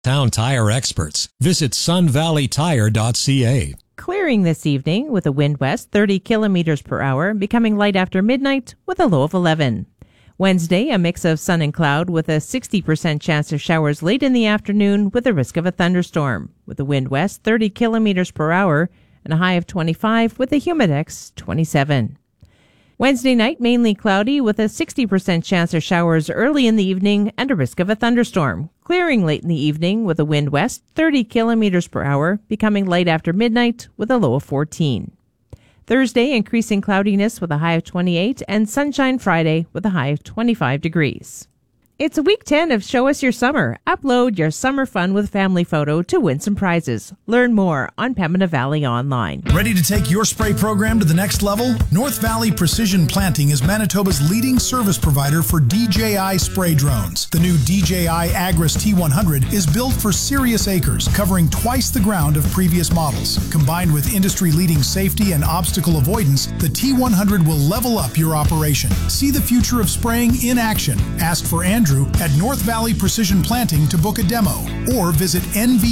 Town Tire experts. Visit sunvalleytire.ca. Clearing this evening with a wind west 30 kilometers per hour, becoming light after midnight with a low of 11. Wednesday, a mix of sun and cloud with a 60% chance of showers late in the afternoon with a risk of a thunderstorm, with a wind west 30 kilometers per hour and a high of 25 with a humidex 27. Wednesday night, mainly cloudy with a 60% chance of showers early in the evening and a risk of a thunderstorm. Clearing late in the evening with a wind west 30 kilometers per hour, becoming light after midnight with a low of 14. Thursday, increasing cloudiness with a high of 28 and sunshine Friday with a high of 25 degrees. It's week 10 of Show Us Your Summer. Upload your summer fun with family photo to win some prizes. Learn more on Pembina Valley Online. Ready to take your spray program to the next level? North Valley Precision Planting is Manitoba's leading service provider for DJI spray drones. The new DJI Agris T100 is built for serious acres, covering twice the ground of previous models. Combined with industry-leading safety and obstacle avoidance, the T100 will level up your operation. See the future of spraying in action. Ask for Andrew at North Valley Precision Planting to book a demo, or visit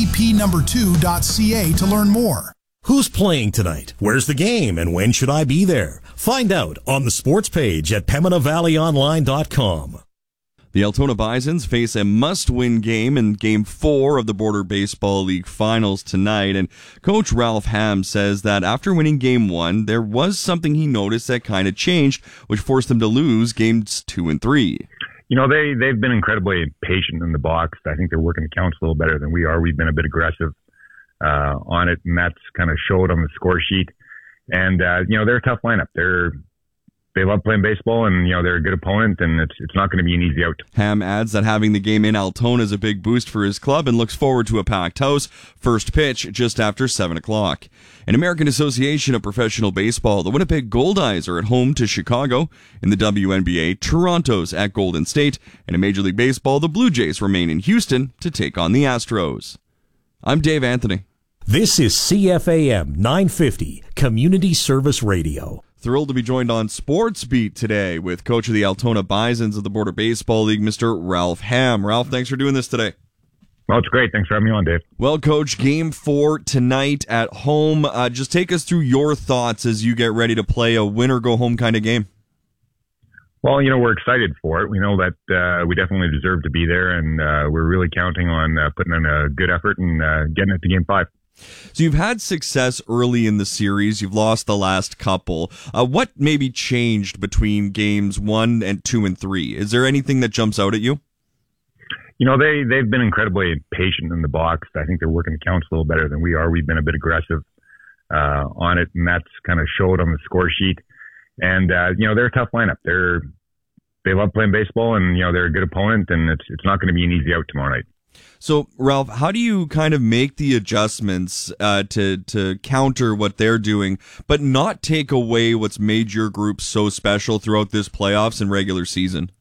nvp2.ca to learn more. Who's playing tonight? Where's the game? And when should I be there? Find out on the sports page at PembinaValleyOnline.com. The Altona Bisons face a must-win game in Game 4 of the Border Baseball League Finals tonight, and Coach Ralph Ham says that after winning Game 1, there was something he noticed that kind of changed, which forced them to lose Games 2 and 3. You know, they've been incredibly patient in the box. I think they're working the counts a little better than we are. We've been a bit aggressive on it, and that's kind of showed on the score sheet. And, you know, they're a tough lineup. They love playing baseball, and, you know, they're a good opponent, and it's not going to be an easy out. Ham adds that having the game in Altona is a big boost for his club and looks forward to a packed house. First pitch just after 7 o'clock. In American Association of Professional Baseball, the Winnipeg Goldeyes are at home to Chicago. In the WNBA, Toronto's at Golden State. And in Major League Baseball, the Blue Jays remain in Houston to take on the Astros. I'm Dave Anthony. This is CFAM 950, Community Service Radio. Thrilled to be joined on Sports Beat today with coach of the Altona Bisons of the Border Baseball League, Mr. Ralph Ham. Ralph, thanks for doing this today. Well, it's great. Thanks for having me on, Dave. Well, Coach, Game 4 tonight at home. Just take us through your thoughts as you get ready to play a win-or-go-home kind of game. Well, you know, we're excited for it. We know that we definitely deserve to be there, and we're really counting on putting in a good effort and getting it to Game 5. So you've had success early in the series. You've lost the last couple. What maybe changed between games 1 and 2 and 3? Is there anything that jumps out at you? You know, they've been incredibly patient in the box. I think they're working the counts a little better than we are. We've been a bit aggressive on it, and that's kind of showed on the score sheet. And, you know, they're a tough lineup. They love playing baseball, and, you know, they're a good opponent, and it's not going to be an easy out tomorrow night. So, Ralph, how do you kind of make the adjustments to counter what they're doing, but not take away what's made your group so special throughout this playoffs and regular season?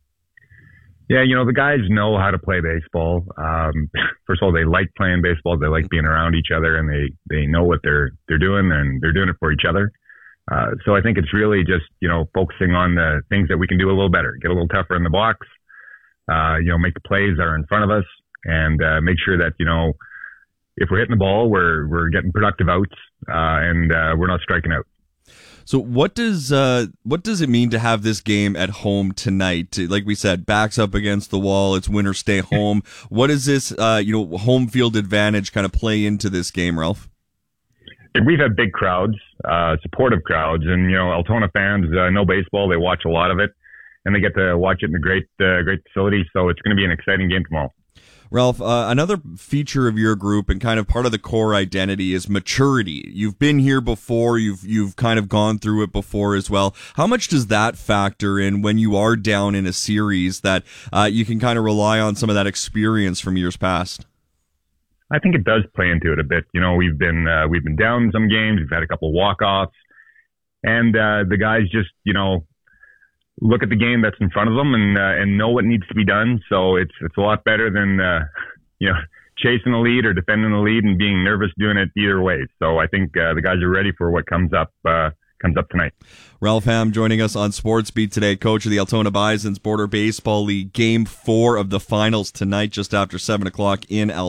Yeah, you know, the guys know how to play baseball. First of all, they like playing baseball. They like being around each other, and they know what they're doing, and they're doing it for each other. So I think it's really just, you know, focusing on the things that we can do a little better, get a little tougher in the box, you know, make the plays that are in front of us, and make sure that, you know, if we're hitting the ball, we're getting productive outs, and we're not striking out. So what does it mean to have this game at home tonight? Like we said, backs up against the wall. It's win or stay home. What does this home field advantage kind of play into this game, Ralph? We've had big crowds, supportive crowds, and, you know, Altona fans know baseball. They watch a lot of it, and they get to watch it in a great facility. So it's going to be an exciting game tomorrow. Ralph, another feature of your group and kind of part of the core identity is maturity. You've been here before. You've kind of gone through it before as well. How much does that factor in when you are down in a series that you can kind of rely on some of that experience from years past? I think it does play into it a bit. You know, we've been down in some games. We've had a couple of walk-offs, and the guys just, you know, look at the game that's in front of them and know what needs to be done. So it's a lot better than, you know, chasing the lead or defending the lead and being nervous doing it either way. So I think the guys are ready for what comes up comes up tonight. Ralph Ham joining us on Sports Beat today, coach of the Altona Bisons Border Baseball League. Game 4 of the finals tonight, just after 7 o'clock in Altona.